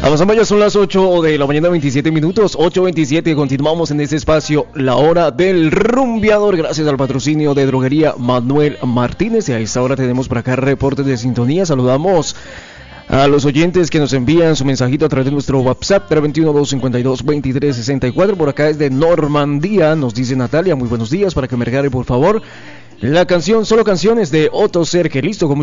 Avanzamos, ya son las 8 de la mañana, 27 minutos, 8:27. Continuamos en este espacio, la hora del rumbeador, gracias al patrocinio de Droguería Manuel Martínez. Y a esta hora tenemos por acá reportes de sintonía. Saludamos a los oyentes que nos envían su mensajito a través de nuestro WhatsApp 321-252-2364. Por acá es de Normandía, nos dice Natalia, muy buenos días, para que me regale por favor la canción, solo canciones de Otto Serge. Listo, con